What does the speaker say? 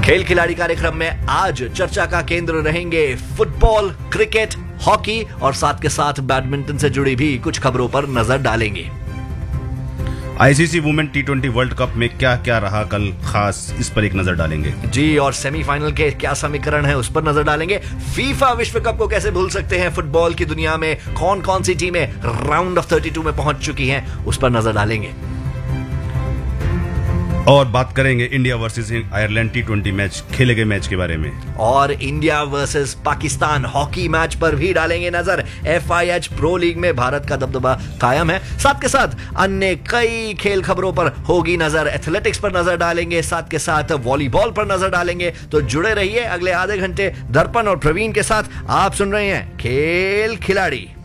खेल खिलाड़ी कार्यक्रम में आज चर्चा का केंद्र रहेंगे फुटबॉल, क्रिकेट, हॉकी और साथ के साथ बैडमिंटन से जुड़ी भी कुछ खबरों पर नजर डालेंगे। आईसीसी वुमेन टी20 वर्ल्ड कप में क्या क्या रहा कल खास, इस पर एक नजर डालेंगे जी। और सेमीफाइनल के क्या समीकरण है उस पर नजर डालेंगे। फीफा विश्व कप को कैसे भूल सकते हैं। फुटबॉल की दुनिया में कौन कौन सी टीमें राउंड ऑफ 32 में पहुंच चुकी हैं उस पर नजर डालेंगे। और बात करेंगे इंडिया वर्सेस आयरलैंड टी20 मैच, खेले गए मैच के बारे में। और India versus Pakistan hockey match पर भी डालेंगे नजर। FIH प्रो लीग में भारत का दबदबा कायम है। साथ के साथ अन्य कई खेल खबरों पर होगी नजर। एथलेटिक्स पर नजर डालेंगे, साथ के साथ वॉलीबॉल पर नजर डालेंगे। तो जुड़े रहिए अगले आधे घंटे दर्पण और प्रवीण के साथ। आप सुन रहे हैं खेल खिलाड़ी।